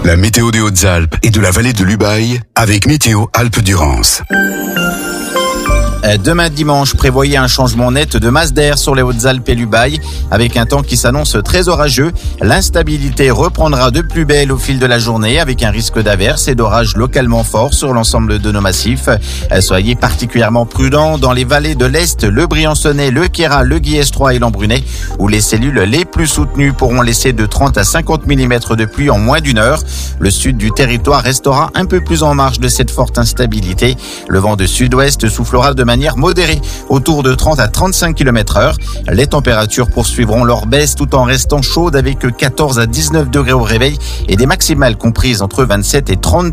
La météo des Hautes-Alpes et de la vallée de l'Ubaye avec Météo Alpes-Durance. Demain dimanche, prévoyez un changement net de masse d'air sur les Hautes-Alpes et l'Ubaye avec un temps qui s'annonce très orageux. L'instabilité reprendra de plus belle au fil de la journée avec un risque d'averses et d'orages localement forts sur l'ensemble de nos massifs. Soyez particulièrement prudents dans les vallées de l'Est, le Briançonnais, le Queyras, le Guillestroy et l'Embrunais où les cellules les plus soutenues pourront laisser de 30 à 50 mm de pluie en moins d'une heure. Le sud du territoire restera un peu plus en marge de cette forte instabilité. Le vent de sud-ouest soufflera de manière modérée, autour de 30 à 35 km/h. Les températures poursuivront leur baisse tout en restant chaudes avec 14 à 19 degrés au réveil et des maximales comprises entre 27 et 32